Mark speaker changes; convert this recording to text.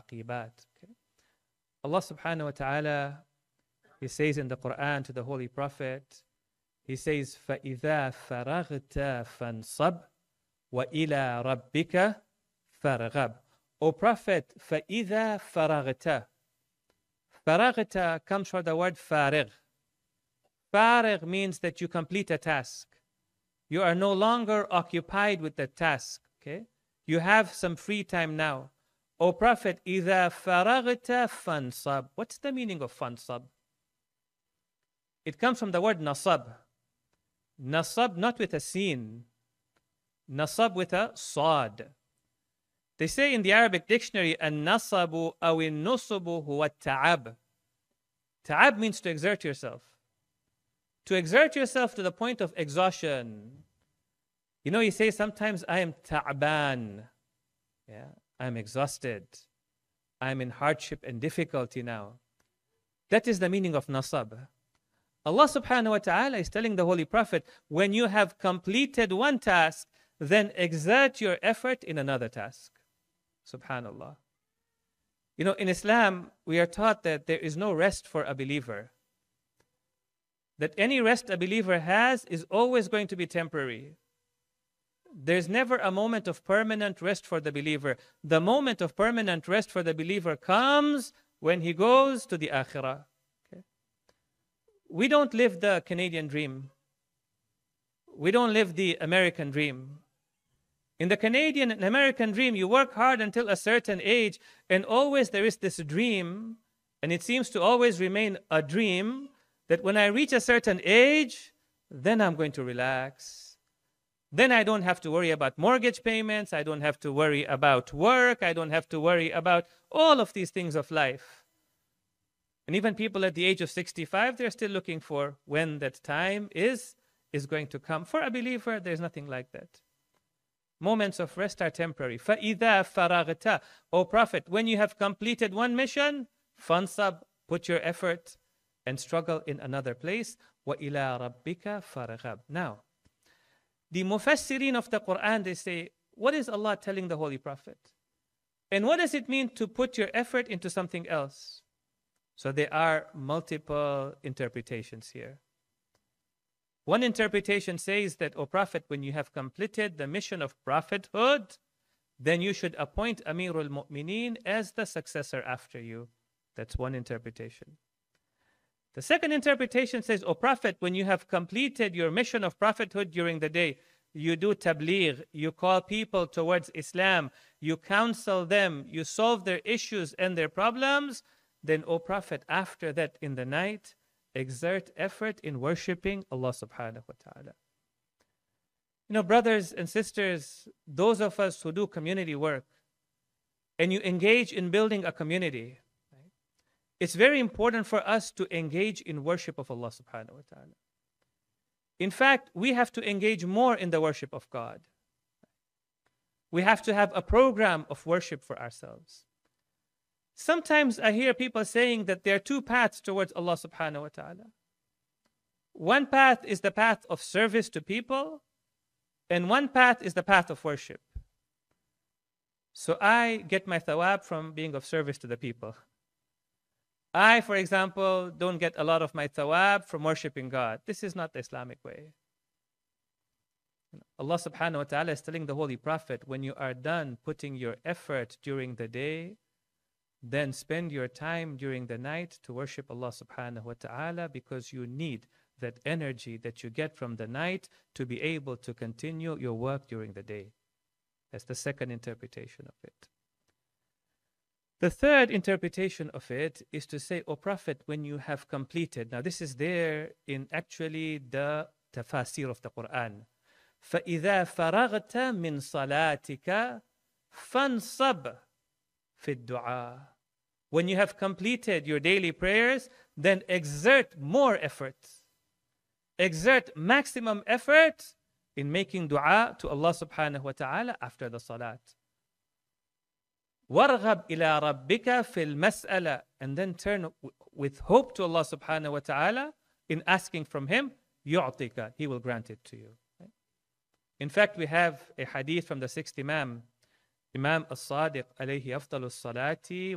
Speaker 1: عَاقِبَاتٍ. Okay? Allah subhanahu wa ta'ala, He says in the Quran to the Holy Prophet, He says, فَإِذَا فَرَغْتَ فَانْصَبْ وَإِلَىٰ رَبِّكَ فَارْغَبْ. O Prophet, فَإِذَا فَرَغْتَ. Faragta comes from the word farig. Farig means that you complete a task. You are no longer occupied with the task. Okay? You have some free time now. O Prophet, إِذَا فَرَغْتَ فَانْصَبْ. What's the meaning of fansab? It comes from the word nasab. Nasab not with a sin. Nasab with a sad. They say in the Arabic dictionary, النصب أو النصب هو التعب. Ta'ab means to exert yourself. To exert yourself to the point of exhaustion. You know, you say sometimes, I am ta'ban. Yeah, I'm exhausted. I'm in hardship and difficulty now. That is the meaning of nasab. Allah subhanahu wa ta'ala is telling the Holy Prophet, when you have completed one task, then exert your effort in another task. Subhanallah. You know, in Islam, we are taught that there is no rest for a believer. That any rest a believer has is always going to be temporary. There's never a moment of permanent rest for the believer. The moment of permanent rest for the believer comes when he goes to the akhirah. Okay? We don't live the Canadian dream. We don't live the American dream. In the Canadian and American dream, you work hard until a certain age, and always there is this dream, and it seems to always remain a dream, that when I reach a certain age, then I'm going to relax. Then I don't have to worry about mortgage payments. I don't have to worry about work. I don't have to worry about all of these things of life. And even people at the age of 65, they're still looking for when that time is going to come. For a believer, there's nothing like that. Moments of rest are temporary. فَإِذَا فَرَغْتَ. O Prophet, when you have completed one mission, fansab, put your effort and struggle in another place. وَإِلَىٰ رَبِّكَ فَارْغَبْ. Now, the mufassirin of the Quran, they say, what is Allah telling the Holy Prophet? And what does it mean to put your effort into something else? So there are multiple interpretations here. One interpretation says that, O Prophet, when you have completed the mission of prophethood, then you should appoint Amirul Mu'mineen as the successor after you. That's one interpretation. The second interpretation says, O Prophet, when you have completed your mission of prophethood during the day, you do tabligh, you call people towards Islam, you counsel them, you solve their issues and their problems, then, O Prophet, after that in the night, exert effort in worshipping Allah subhanahu wa ta'ala. You know, brothers and sisters, those of us who do community work, and you engage in building a community, right? It's very important for us to engage in worship of Allah subhanahu wa ta'ala. In fact, we have to engage more in the worship of God. We have to have a program of worship for ourselves. Sometimes I hear people saying that there are two paths towards Allah subhanahu wa ta'ala. One path is the path of service to people, and one path is the path of worship. So I get my thawab from being of service to the people. I, for example, don't get a lot of my thawab from worshiping God. This is not the Islamic way. Allah subhanahu wa ta'ala is telling the Holy Prophet, when you are done putting your effort during the day, then spend your time during the night to worship Allah subhanahu wa ta'ala, because you need that energy that you get from the night to be able to continue your work during the day. That's the second interpretation of it. The third interpretation of it is to say, O Prophet, when you have completed, now this is there in actually the tafasir of the Quran. فَإِذَا فَرَغْتَ مِنْ صَلَاتِكَ فَانْصَبْ فِي الدُّعَاءِ. When you have completed your daily prayers, then exert more effort. Exert maximum effort in making dua to Allah subhanahu wa ta'ala after the salat. وَارْغَبْ إِلَىٰ رَبِّكَ فِي الْمَسْأَلَةِ. And then turn with hope to Allah subhanahu wa ta'ala in asking from Him, يُعْطِكَ. He will grant it to you. In fact, we have a hadith from the sixth Imam, Imam As-Sadiq alayhi afdalus salati